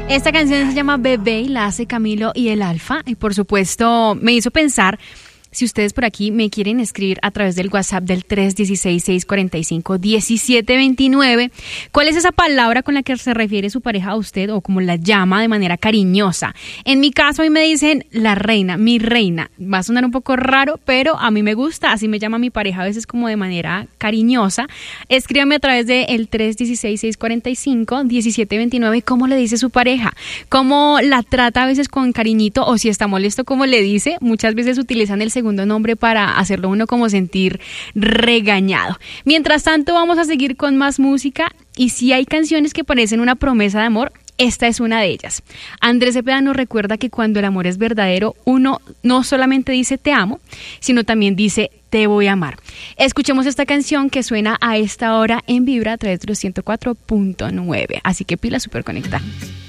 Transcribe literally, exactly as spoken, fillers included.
Esta canción se llama Bebé y la hace Camilo y el Alfa. Y por supuesto me hizo pensar, si ustedes por aquí me quieren escribir a través del WhatsApp del tres uno seis, seis cuatro cinco, uno siete dos nueve, ¿cuál es esa palabra con la que se refiere su pareja a usted o como la llama de manera cariñosa? En mi caso a mí me dicen la reina, mi reina. Va a sonar un poco raro, pero a mí me gusta, así me llama mi pareja a veces como de manera cariñosa. Escríbame a través del tres uno seis, seis cuatro cinco, uno siete dos nueve cómo le dice su pareja, cómo la trata a veces con cariñito o si está molesto cómo le dice. Muchas veces utilizan el segundo segundo nombre para hacerlo uno como sentir regañado. Mientras tanto vamos a seguir con más música y si hay canciones que parecen una promesa de amor, esta es una de ellas. Andrés Cepeda nos recuerda que cuando el amor es verdadero, uno no solamente dice te amo, sino también dice te voy a amar. Escuchemos esta canción que suena a esta hora en Vibra a través de los ciento cuatro punto nueve. Así que pila súper conectada.